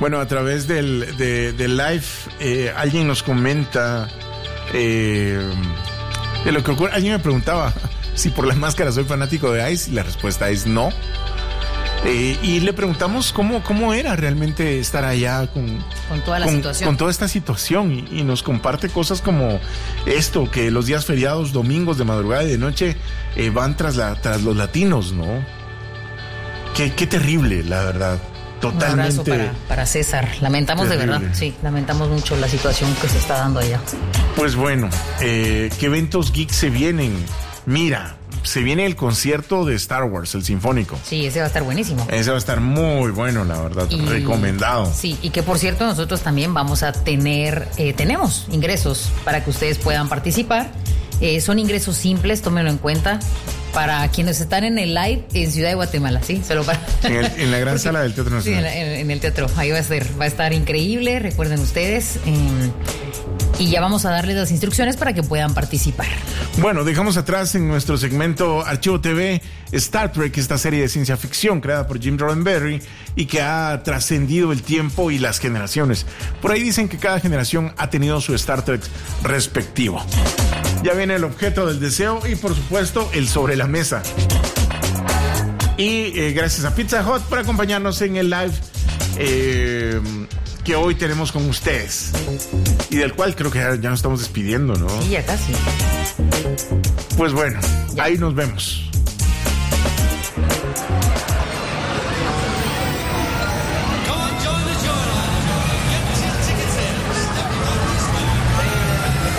Bueno, a través del live, alguien nos comenta de lo que ocurre. Alguien me preguntaba si por las máscaras soy fanático de Ice, y la respuesta es no. Y le preguntamos cómo era realmente estar allá con toda la situación. Con toda esta situación, y nos comparte cosas como esto, que los días feriados, domingos de madrugada y de noche van tras los latinos, ¿no? Qué terrible, la verdad. Totalmente. Un abrazo para César. Lamentamos terrible. De verdad, sí, lamentamos mucho la situación que se está dando allá. Pues bueno, ¿qué eventos geeks se vienen? Mira, se viene el concierto de Star Wars, el Sinfónico. Sí, ese va a estar buenísimo. Ese va a estar muy bueno, la verdad, recomendado. Sí, y que por cierto nosotros también vamos a tenemos ingresos para que ustedes puedan participar. Son ingresos simples, tómenlo en cuenta. Para quienes están en el live en Ciudad de Guatemala, ¿sí? Solo para... en la gran sala del Teatro Nacional. Sí, en el teatro. Ahí va a estar increíble, recuerden ustedes. Y ya vamos a darles las instrucciones para que puedan participar. Bueno, dejamos atrás en nuestro segmento Archivo TV Star Trek, esta serie de ciencia ficción creada por Jim Roddenberry y que ha trascendido el tiempo y las generaciones. Por ahí dicen que cada generación ha tenido su Star Trek respectivo. Ya viene el objeto del deseo y, por supuesto, el sobre la mesa. Y gracias a Pizza Hut por acompañarnos en el live que hoy tenemos con ustedes. Y del cual creo que ya nos estamos despidiendo, ¿no? Sí, ya casi. Pues bueno, ya. Ahí nos vemos.